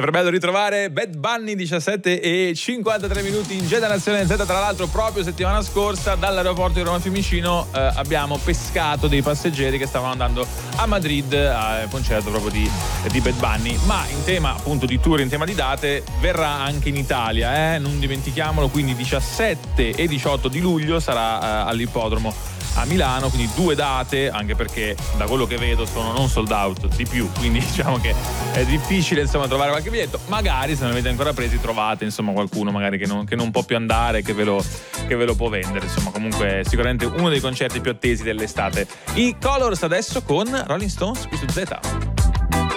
Sempre bello ritrovare Bad Bunny, 17:53 in Geda Nazione Z. Tra l'altro proprio settimana scorsa dall'aeroporto di Roma Fiumicino abbiamo pescato dei passeggeri che stavano andando a Madrid al concerto proprio di Bad Bunny. Ma in tema appunto di tour, in tema di date, verrà anche in Italia, non dimentichiamolo, quindi 17 e 18 di luglio sarà all'ippodromo a Milano, quindi 2 date, anche perché da quello che vedo sono non sold out, di più, quindi diciamo che è difficile insomma trovare qualche biglietto. Magari se non avete ancora presi trovate insomma qualcuno magari che non può più andare, che ve lo può vendere. Insomma, comunque sicuramente uno dei concerti più attesi dell'estate. I Colors adesso con Rolling Stones qui su Z.